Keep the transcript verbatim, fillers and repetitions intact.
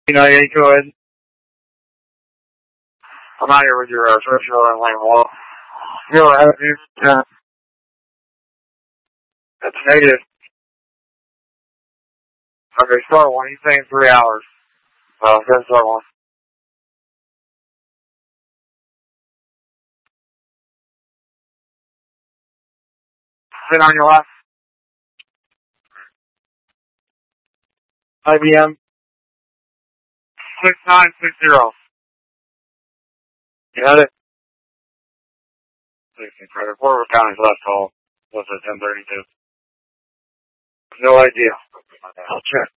You know, yeah, go ahead. I'm out here with your uh, social and lane wall. Go ahead, dude. Yeah. That's negative. Okay, start one. He's saying three hours. Uh, go start one. Sit on your left. I B M. six nine six zero. You had it? Porter County's last call was at ten thirty-two. No idea. I'll check.